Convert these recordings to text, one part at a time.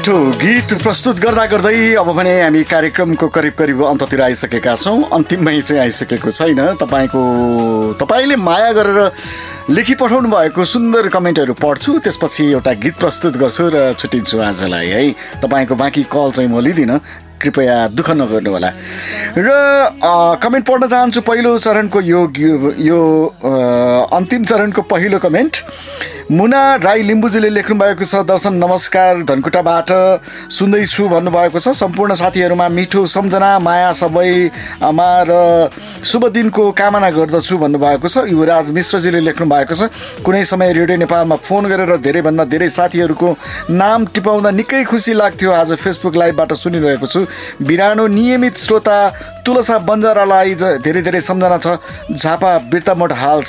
मिठो गीत प्रस्तुत गर्दा गर्दै अब भने हामी कार्यक्रमको करिब अन्ततिर आइसकेका छौँ। अन्तिममै चाहिँ आइसकेको छैन। तपाईँले माया गरेर लेखी पठाउनु भएको सुन्दर कमेन्टहरू पढ्छु, त्यसपछि एउटा गीत प्रस्तुत गर्छु र छुट्टिन्छु आजलाई है। तपाईँको बाँकी कल चाहिँ म लिदिनँ, कृपया दुःख नगर्नु होला। र कमेन्ट पढ्न चाहन्छु। पहिलो चरणको यो अन्तिम चरणको पहिलो कमेन्ट मुना राई लिम्बुजीले लेख्नु भएको छ। दर्शन नमस्कार, धनकुटाबाट सुन्दैछु भन्नुभएको छ। सम्पूर्ण साथीहरूमा मिठो सम्झना, माया सबैमा र शुभ दिनको कामना गर्दछु भन्नुभएको छ। युवराज मिश्रजीले लेख्नु भएको छ। कुनै समय रेडियो नेपालमा फोन गरेर धेरैभन्दा धेरै साथीहरूको नाम टिपाउँदा निकै खुसी लाग्थ्यो। आज फेसबुक लाइभबाट सुनिरहेको छु। बिरानो नियमित श्रोता तुलसा बन्जारालाई धेरै धेरै सम्झना छ। झापा बिर्तामोड हाल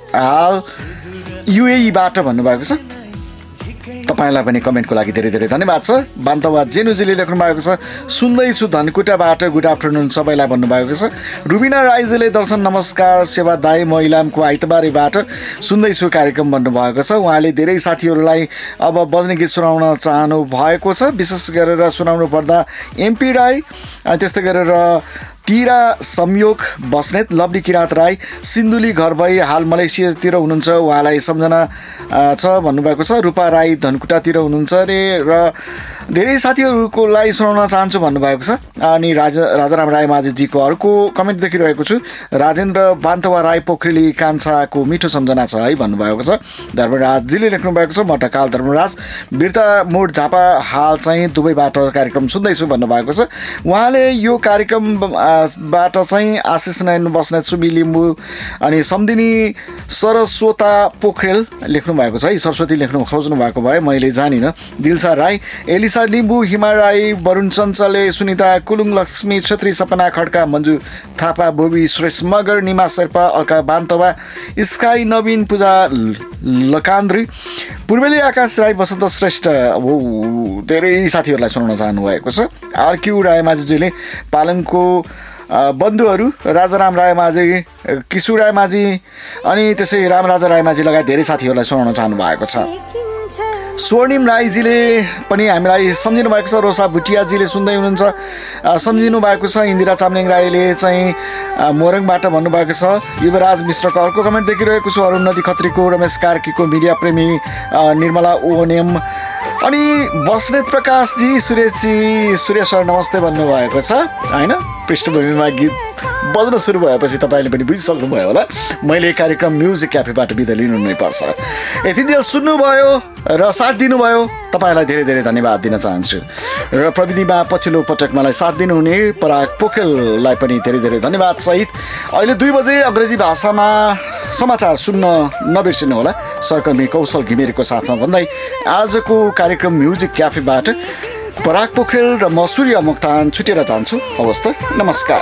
युएईबाट भन्नुभएको छ। तपाईँलाई पनि कमेन्टको लागि धेरै धेरै धन्यवाद छ। बान्तवा जेनुजीले लेख्नु भएको छ। सुन्दैछु धनकुटाबाट, गुड आफ्टरनुन सबैलाई भन्नुभएको छ। रुबिना राईजीले दर्शन नमस्कार, सेवा दाई म इलामको आइतबारेबाट सुन्दैछु कार्यक्रम भन्नुभएको छ। उहाँले धेरै साथीहरूलाई अब बज्ने गीत सुनाउन चाहनु भएको छ। विशेष गरेर सुनाउनु पर्दा एमपी राई, त्यस्तै गरेर तिरा संयोग बस्नेत, लवली किराँत राई, सिन्धुली घर भई हाल मलेसियातिर हुनुहुन्छ, उहाँलाई सम्झना छ भन्नुभएको छ। रूपा राई धनकुटातिर हुनुहुन्छ अरे र धेरै साथीहरूको लागि सुनाउन चाहन्छु भन्नुभएको छ। अनि राजाराम राई माझीजीको अर्को कमेन्ट देखिरहेको छु। राजेन्द्र बान्तवा राई पोखरेली कान्छाको मिठो सम्झना छ है भन्नुभएको छ। धर्मराजजीले लेख्नु भएको छ। म ढकाल धर्मराज बिर्ता मोड झापा हाल चाहिँ दुबईबाट कार्यक्रम सुन्दैछु भन्नुभएको छ। उहाँले यो कार्यक्रमबाट चाहिँ आशिष नयन बस्नेत, सुमी लिम्बू अनि सम्धिनी सरस्वता पोखरेल लेख्नु भएको छ है। सरस्वती लेख्नु खोज्नु भएको भए मैले जानिनँ। दिलसा राई, एलिसा लिम्बू, हिमा राई, वरुण चञ्चले, सुनिता कुलुङ, लक्ष्मी छेत्री, सपना खड्का, मन्जु थापा, बोबी श्रेष्ठ मगर, निमा शेर्पा, अलका बान्तवा, स्काई नवीन, पूजा लकान्द्री, पूर्वेली आकाश राई, बसन्त श्रेष्ठ, धेरै साथीहरूलाई सुनाउन चाहनुभएको छ। आरक्यू रायमाझीजीले पालङको बन्धुहरू राजाराम रायमाझी, किशु रायमाझी अनि त्यसै रामराजा रायमाझी लगायत धेरै साथीहरूलाई सुनाउन चाहनु भएको छ। स्वर्णिम राईजीले पनि हामीलाई सम्झिनु भएको छ। रोसा भुटियाजीले सुन्दै हुनुहुन्छ, सम्झिनु भएको छ। इन्दिरा चामलिङ राईले चाहिँ मोरङबाट भन्नुभएको छ। युवराज मिश्रको अर्को कमेन्ट देखिरहेको छु। अरुण नदी खत्रीको, रमेश कार्कीको, मिडिया प्रेमी निर्मला ओनेम अनि बस्नेत प्रकाशजी, सुरेश सर नमस्ते भन्नुभएको छ होइन। पृष्ठभूमिमा गीत बज्न सुरु भएपछि तपाईँले पनि बुझिसक्नुभयो होला मैले कार्यक्रम म्युजिक क्याफेबाट बिदा लिनु नै पर्छ। यति देर सुन्नुभयो र साथ दिनुभयो, तपाईँलाई धेरै धेरै धन्यवाद दिन चाहन्छु। र प्रविधिमा पछिल्लो पटक मलाई साथ दिनुहुने पराग पोखरेललाई पनि धेरै धेरै धन्यवाद सहित अहिले 2 बजे अङ्ग्रेजी भाषामा समाचार सुन्न नबिर्सिनु होला। सहकर्मी कौशल घिमिरेको साथमा भन्दै आजको कार्यक्रम म्युजिक क्याफेबाट पराग पोखरेल र म सूर्य मोक्तान छुटेर जान्छु। हवस् त, नमस्कार।